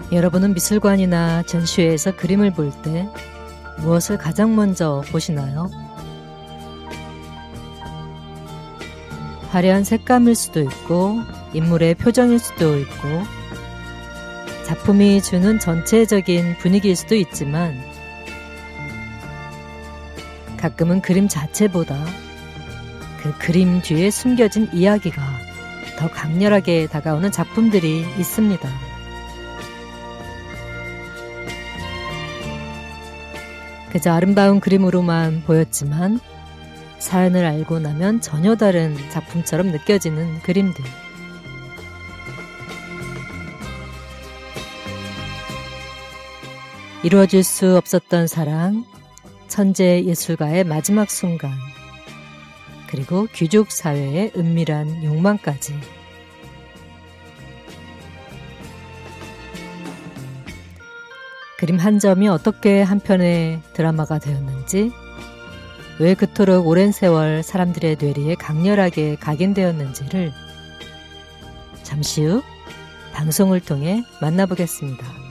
여러분은 미술관이나 전시회에서 그림을 볼 때 무엇을 가장 먼저 보시나요? 화려한 색감일 수도 있고 인물의 표정일 수도 있고 작품이 주는 전체적인 분위기일 수도 있지만 가끔은 그림 자체보다 그 그림 뒤에 숨겨진 이야기가 더 강렬하게 다가오는 작품들이 있습니다. 그저 아름다운 그림으로만 보였지만 사연을 알고 나면 전혀 다른 작품처럼 느껴지는 그림들. 이루어질 수 없었던 사랑, 천재 예술가의 마지막 순간, 그리고 귀족 사회의 은밀한 욕망까지. 그림 한 점이 어떻게 한 편의 드라마가 되었는지, 왜 그토록 오랜 세월 사람들의 뇌리에 강렬하게 각인되었는지를 잠시 후 방송을 통해 만나보겠습니다.